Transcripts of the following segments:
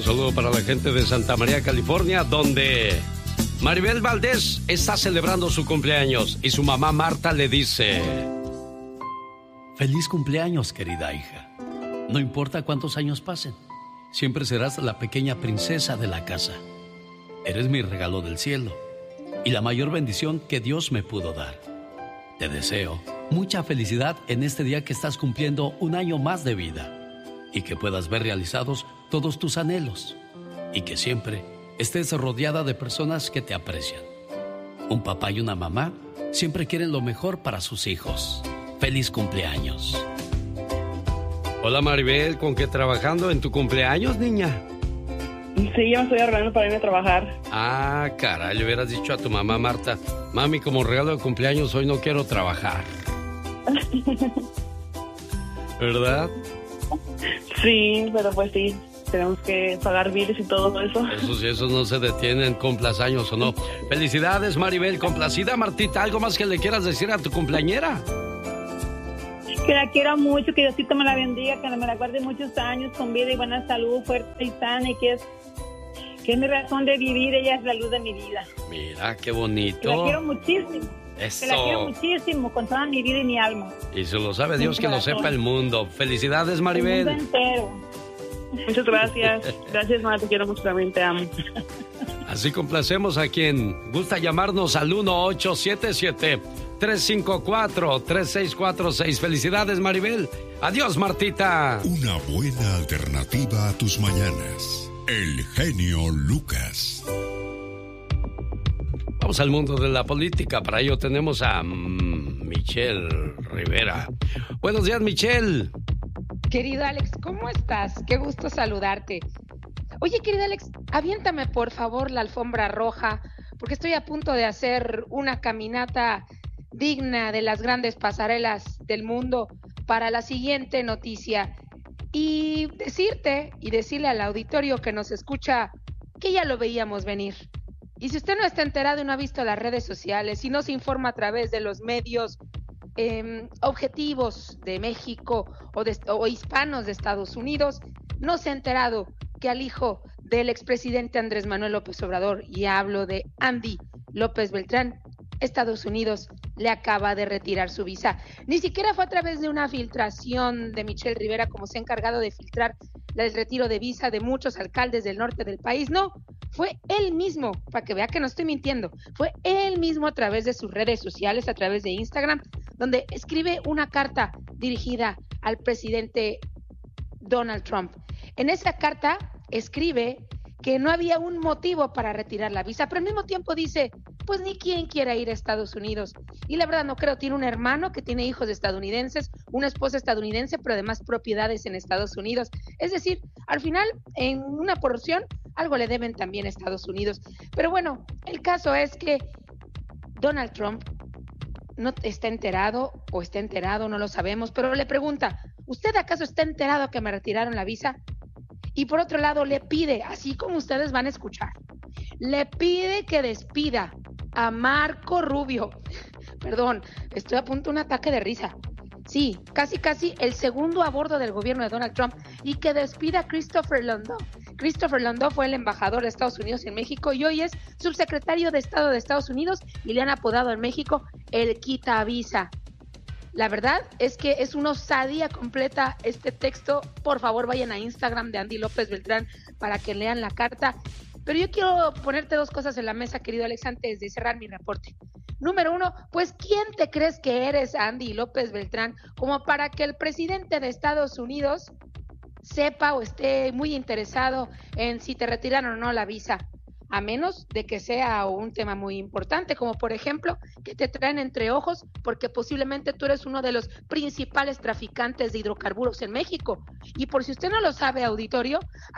saludo para la gente de Santa María, California, donde Maribel Valdés está celebrando su cumpleaños y su mamá Marta le dice: feliz cumpleaños, querida hija. No importa cuántos años pasen, siempre serás la pequeña princesa de la casa. Eres mi regalo del cielo y la mayor bendición que Dios me pudo dar. Te deseo mucha felicidad en este día que estás cumpliendo un año más de vida y que puedas ver realizados todos tus anhelos y que siempre estés rodeada de personas que te aprecian. Un papá y una mamá siempre quieren lo mejor para sus hijos. ¡Feliz cumpleaños! Hola Maribel, ¿con qué trabajando en tu cumpleaños, niña? Sí, ya me estoy arreglando para irme a trabajar. Ah, caray, le hubieras dicho a tu mamá Marta: mami, como regalo de cumpleaños hoy no quiero trabajar. ¿Verdad? Sí, pero pues sí, tenemos que pagar biles y todo eso. Eso sí, esos no se detienen, cumplas años o no. Felicidades, Maribel, complacida. Martita, ¿algo más que le quieras decir a tu cumpleañera? Que la quiero mucho, que Diosito me la bendiga, que me la guarde muchos años con vida y buena salud, fuerte y sana, y que es mi razón de vivir, ella es la luz de mi vida. Mira, qué bonito. Que la quiero muchísimo. Eso. Que la quiero muchísimo, con toda mi vida y mi alma. Y se lo sabe Dios, que lo sepa el mundo. Felicidades, Maribel. El mundo entero. Muchas gracias. Gracias, Marta, te quiero mucho, también te amo. Así complacemos a quien gusta llamarnos al 1877-354-3646. Felicidades, Maribel. Adiós, Martita. Una buena alternativa a tus mañanas. El genio Lucas. Vamos al mundo de la política. Para ello tenemos a Michelle Rivera. Buenos días, Michelle. Querido Alex, ¿cómo estás? Qué gusto saludarte. Oye, querido Alex, aviéntame por favor la alfombra roja, porque estoy a punto de hacer una caminata digna de las grandes pasarelas del mundo para la siguiente noticia. Y decirle al auditorio que nos escucha que ya lo veíamos venir. Y si usted no está enterado y no ha visto las redes sociales y no se informa a través de los medios objetivos de México o hispanos de Estados Unidos, no se ha enterado que al hijo del expresidente Andrés Manuel López Obrador, y hablo de Andy López Beltrán, Estados Unidos le acaba de retirar su visa. Ni siquiera fue a través de una filtración de Michelle Rivera, como se ha encargado de filtrar el retiro de visa de muchos alcaldes del norte del país. No, fue él mismo, para que vea que no estoy mintiendo, fue él mismo a través de sus redes sociales, a través de Instagram, donde escribe una carta dirigida al presidente Donald Trump. En esa carta escribe que no había un motivo para retirar la visa, pero al mismo tiempo dice, pues ni quien quiera ir a Estados Unidos. Y la verdad no creo, tiene un hermano que tiene hijos estadounidenses, una esposa estadounidense, pero además propiedades en Estados Unidos. Es decir, al final, en una porción, algo le deben también a Estados Unidos. Pero bueno, el caso es que Donald Trump no está enterado, o está enterado, no lo sabemos, pero le pregunta, ¿usted acaso está enterado que me retiraron la visa? Y por otro lado le pide, así como ustedes van a escuchar, le pide que despida a Marco Rubio. Perdón, estoy a punto de un ataque de risa. Sí, casi el segundo a bordo del gobierno de Donald Trump, y que despida a Christopher Landau. Christopher Landau fue el embajador de Estados Unidos en México y hoy es subsecretario de Estado de Estados Unidos, y le han apodado en México el quitavisa. La verdad es que es una osadía completa este texto. Por favor, vayan a Instagram de Andy López Beltrán para que lean la carta. Pero yo quiero ponerte dos cosas en la mesa, querido Alex, antes de cerrar mi reporte. Número uno, pues, ¿quién te crees que eres, Andy López Beltrán, como para que el presidente de Estados Unidos sepa o esté muy interesado en si te retiran o no la visa? A menos de que sea un tema muy importante, como por ejemplo, que te traen entre ojos porque posiblemente tú eres uno de los principales traficantes de hidrocarburos en México. Y por si usted no lo sabe, auditorio,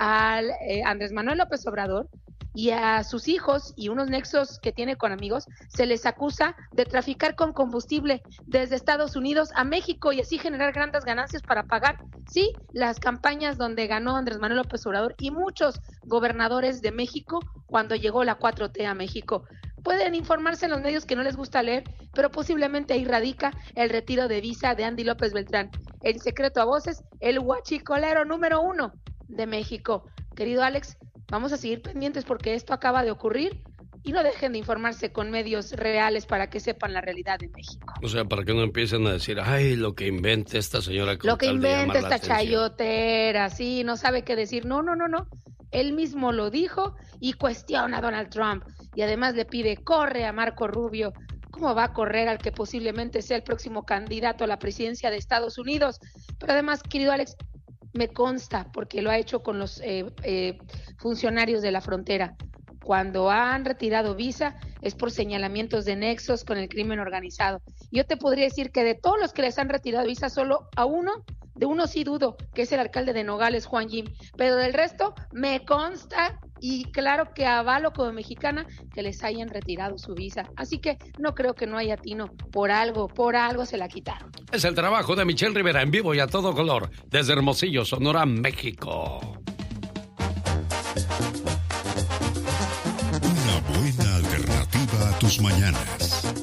al Andrés Manuel López Obrador y a sus hijos y unos nexos que tiene con amigos, se les acusa de traficar con combustible desde Estados Unidos a México y así generar grandes ganancias para pagar, sí, las campañas donde ganó Andrés Manuel López Obrador y muchos gobernadores de México cuando llegó la 4T a México. Pueden informarse en los medios que no les gusta leer, pero posiblemente ahí radica el retiro de visa de Andy López Beltrán, el secreto a voces, el huachicolero número 1 de México. Querido Alex, vamos a seguir pendientes porque esto acaba de ocurrir y no dejen de informarse con medios reales para que sepan la realidad de México. O sea, para que no empiecen a decir, ay, lo que inventa esta señora. Lo que inventa esta chayotera, sí, no sabe qué decir. No. Él mismo lo dijo y cuestiona a Donald Trump. Y además le pide, corre a Marco Rubio. ¿Cómo va a correr al que posiblemente sea el próximo candidato a la presidencia de Estados Unidos? Pero además, querido Alex, me consta, porque lo ha hecho con los funcionarios de la frontera. Cuando han retirado visa es por señalamientos de nexos con el crimen organizado. Yo te podría decir que de todos los que les han retirado visa, solo a uno sí dudo, que es el alcalde de Nogales, Juan Jim. Pero del resto me consta y claro que avalo como mexicana que les hayan retirado su visa. Así que no creo que no haya tino. Por algo se la quitaron. Es el trabajo de Michelle Rivera en vivo y a todo color desde Hermosillo, Sonora, México. Una buena alternativa a tus mañanas.